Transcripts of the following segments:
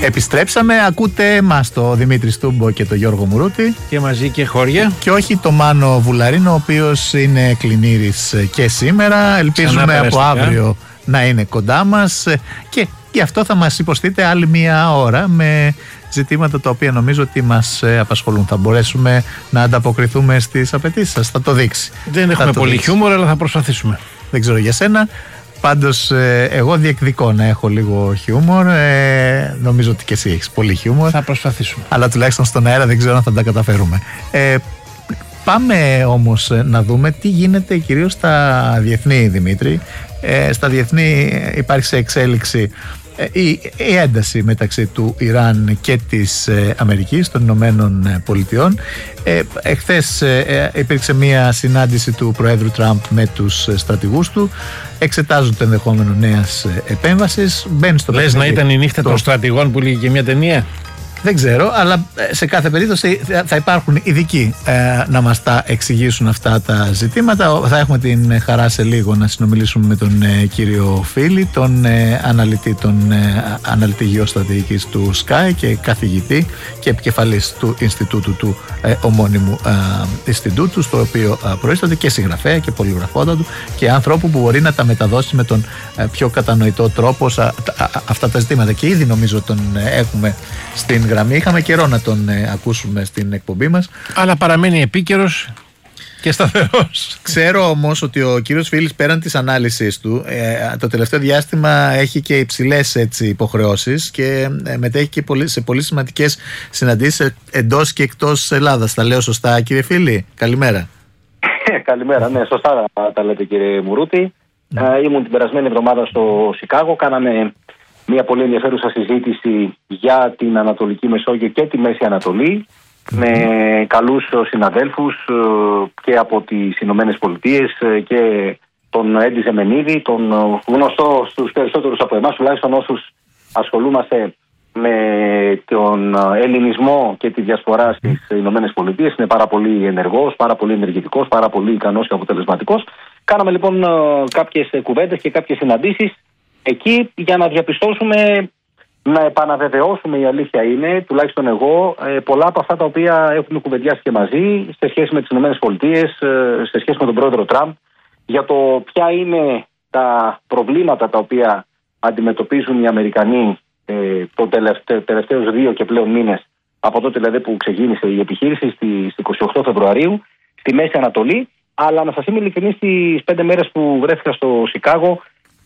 Επιστρέψαμε, ακούτε εμάς, το Δημήτρη Στούμπο και το Γιώργο Μουρούτη. Και μαζί και χώρια. Και όχι το Μάνο Βουλαρίνο, ο οποίος είναι κλινήρης και σήμερα. Ελπίζουμε από αύριο να είναι κοντά μας. Και γι' αυτό θα μας υποστείτε άλλη μία ώρα με ζητήματα τα οποία νομίζω ότι μας απασχολούν. Θα μπορέσουμε να ανταποκριθούμε στις απαιτήσεις σας. Θα το δείξει. Δεν έχουμε πολύ χιούμορ, αλλά θα προσπαθήσουμε. Δεν ξέρω για σένα. Πάντως εγώ διεκδικώ να έχω λίγο χιούμορ. Νομίζω ότι και εσύ έχεις πολύ χιούμορ. Θα προσπαθήσουμε. Αλλά τουλάχιστον στον αέρα δεν ξέρω αν θα τα καταφέρουμε. Πάμε όμως να δούμε τι γίνεται κυρίως στα διεθνή, Δημήτρη. Στα διεθνή υπάρχει σε εξέλιξη η ένταση μεταξύ του Ιράν και της Αμερικής, των Ηνωμένων Πολιτειών. Εχθές υπήρξε μια συνάντηση του Προέδρου Τραμπ με τους στρατηγούς του. Εξετάζουν το ενδεχόμενο νέας επέμβασης. Λες να ήταν η νύχτα των στρατηγών που λέγει και μια ταινία. Δεν ξέρω, αλλά σε κάθε περίπτωση θα υπάρχουν ειδικοί να μας τα εξηγήσουν αυτά τα ζητήματα. Θα έχουμε την χαρά σε λίγο να συνομιλήσουμε με τον κύριο Φίλη, τον αναλυτή γεωστρατηγικής του Sky και καθηγητή και επικεφαλής του Ινστιτούτου του ομώνυμου Ινστιτούτου, στο οποίο προείσταται, και συγγραφέα και πολυγραφόντα του και ανθρώπου που μπορεί να τα μεταδώσει με τον πιο κατανοητό τρόπο αυτά τα ζητήματα. Και ήδη νομίζω τον έχουμε στην γραμμή. Είχαμε καιρό να τον ακούσουμε στην εκπομπή μας. Αλλά παραμένει επίκαιρος και σταθερός. Ξέρω όμως ότι ο κύριος Φίλης, πέραν της ανάλυσης του, το τελευταίο διάστημα έχει και υψηλές υποχρεώσεις και μετέχει και σε πολύ σημαντικές συναντήσεις εντός και εκτός Ελλάδας. Τα λέω σωστά, κύριε Φίλη? Καλημέρα. Καλημέρα, ναι, σωστά τα λέτε, κύριε Μουρούτη. Ήμουν την περασμένη εβδομάδα στο Σικάγο. Κάναμε μια πολύ ενδιαφέρουσα συζήτηση για την Ανατολική Μεσόγειο και τη Μέση Ανατολή με καλούς συναδέλφους και από τις Ηνωμένες Πολιτείες και τον Έντι Ζεμενίδη, τον γνωστό στους περισσότερους από εμάς, τουλάχιστον όσους ασχολούμαστε με τον ελληνισμό και τη διασπορά στις Ηνωμένες Πολιτείες. Είναι πάρα πολύ ενεργός, πάρα πολύ ενεργητικός, πάρα πολύ ικανός και αποτελεσματικός. Κάναμε λοιπόν κάποιες κουβέντες και κάποιες συναντήσεις εκεί για να διαπιστώσουμε, να επαναβεβαιώσουμε, η αλήθεια είναι, τουλάχιστον εγώ, πολλά από αυτά τα οποία έχουμε κουβεντιάσει και μαζί σε σχέση με τις ΗΠΑ, σε σχέση με τον πρόεδρο Τραμπ, για το ποια είναι τα προβλήματα τα οποία αντιμετωπίζουν οι Αμερικανοί το τελευταίους 2 και πλέον μήνες, από τότε δηλαδή που ξεκίνησε η επιχείρηση στις 28 Φεβρουαρίου στη Μέση Ανατολή. Αλλά να σας είμαι ειλικρινής, στις 5 μέρες που βρέθηκα στο Σικάγο,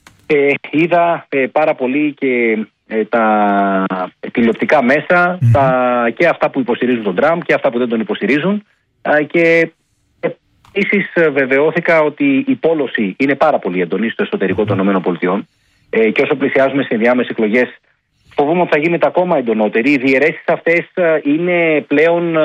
είδα πάρα πολύ και τα τηλεοπτικά μέσα, και αυτά που υποστηρίζουν τον Τραμπ και αυτά που δεν τον υποστηρίζουν, και επίσης βεβαιώθηκα ότι η πόλωση είναι πάρα πολύ έντονη στο εσωτερικό των ΗΠΑ, και όσο πλησιάζουμε σε ενδιάμεσες εκλογές φοβούμαι ότι θα γίνεται ακόμα εντονότερη. Οι διαιρέσεις αυτές είναι πλέον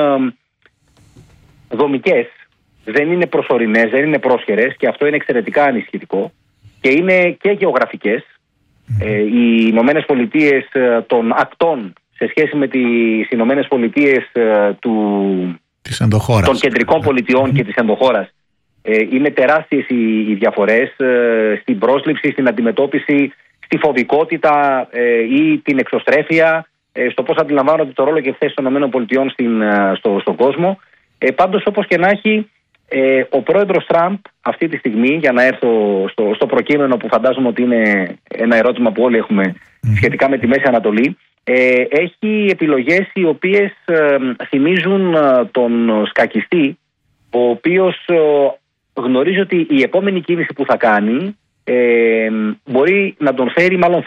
δομικές, δεν είναι προσωρινές, δεν είναι πρόσχερες, και αυτό είναι εξαιρετικά ανησυχητικό. Και είναι και γεωγραφικές. Οι Ηνωμένες Πολιτείες των ακτών σε σχέση με τις Ηνωμένες Πολιτείες των κεντρικών πολιτιών και της ενδοχώρας, είναι τεράστιες οι διαφορές στην πρόσληψη, στην αντιμετώπιση, στη φοβικότητα ή την εξωστρέφεια, στο πώς αντιλαμβάνονται το ρόλο και θέση των ΗΠΑ στον κόσμο. Πάντως, όπως και να έχει, ο πρόεδρος Τραμπ αυτή τη στιγμή, για να έρθω στο προκείμενο που φαντάζομαι ότι είναι ένα ερώτημα που όλοι έχουμε σχετικά με τη Μέση Ανατολή, έχει επιλογές οι οποίες θυμίζουν τον σκακιστή, ο οποίος γνωρίζει ότι η επόμενη κίνηση που θα κάνει μπορεί να τον φέρει, μάλλον